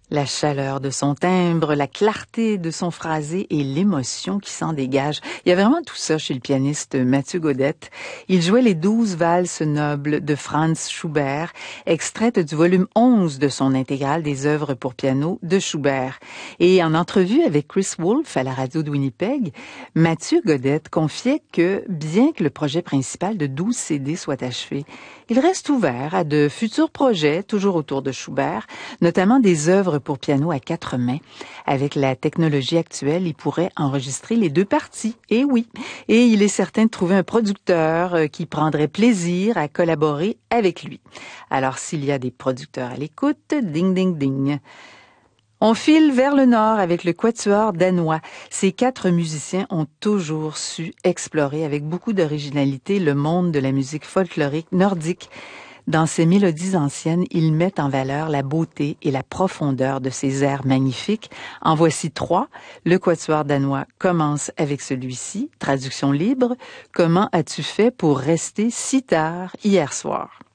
La chaleur de son timbre, la clarté de son phrasé et l'émotion qui s'en dégage. Il y a vraiment tout ça chez le pianiste Mathieu Godette. Il jouait les 12 valses nobles de Franz Schubert, extraites du volume 11 de son intégrale des œuvres pour piano de Schubert. Et en entrevue avec Chris Wolfe à la radio de Winnipeg, Mathieu Godette confiait que, bien que le projet principal de 12 CD soit achevé, il reste ouvert à de futurs projets, toujours autour de Schubert, notamment des œuvres pour piano à 4 mains. Avec la technologie actuelle, il pourrait enregistrer les 2 parties. Et oui, et il est certain de trouver un producteur qui prendrait plaisir à collaborer avec lui. Alors s'il y a des producteurs à l'écoute, ding ding ding. On file vers le nord avec le quatuor danois. Ces 4 musiciens ont toujours su explorer avec beaucoup d'originalité le monde de la musique folklorique nordique. Dans ces mélodies anciennes, ils mettent en valeur la beauté et la profondeur de ces airs magnifiques. En voici 3. Le quatuor danois commence avec celui-ci. Traduction libre. Comment as-tu fait pour rester si tard hier soir?